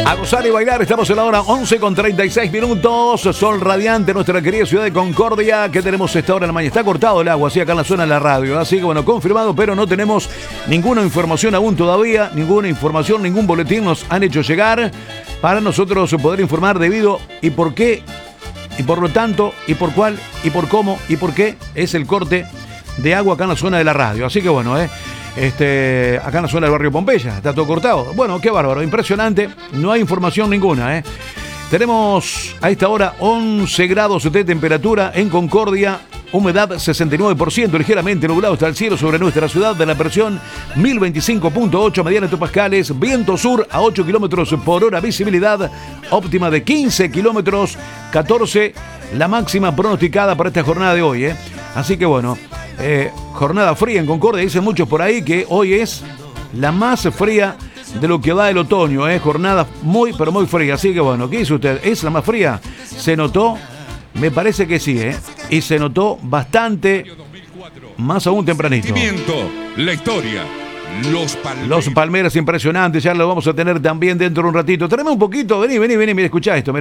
A gozar y bailar, estamos en la hora 11 con 36 minutos. Sol radiante, nuestra querida ciudad de Concordia. ¿Qué tenemos a esta hora en la mañana? Está cortado el agua, así acá en la zona de la radio. Así que bueno, confirmado, pero no tenemos ninguna información aún todavía. Ninguna información, ningún boletín nos han hecho llegar para nosotros poder informar debido y por qué, y por lo tanto, y por cuál, y por cómo, y por qué es el corte de agua acá en la zona de la radio. Así que bueno, acá en la zona del barrio Pompeya, está todo cortado. Bueno, qué bárbaro, impresionante. No hay información ninguna, Tenemos a esta hora 11 grados de temperatura en Concordia, humedad 69%, ligeramente nublado está el cielo sobre nuestra ciudad de la presión 1025.8 mediana hectopascales, viento sur a 8 kilómetros por hora, visibilidad óptima de 15 kilómetros, 14 la máxima pronosticada para esta jornada de hoy, Así que bueno, jornada fría en Concordia, dicen muchos por ahí que hoy es la más fría de lo que va el otoño, jornada muy, pero muy fría. Así que bueno, ¿qué dice usted? ¿Es la más fría? ¿Se notó? Me parece que sí, y se notó bastante, más aún tempranito. La historia. Los Palmeras impresionantes, ya lo vamos a tener también dentro de un ratito. Tráeme un poquito, vení, mira, escuchá esto, mirá.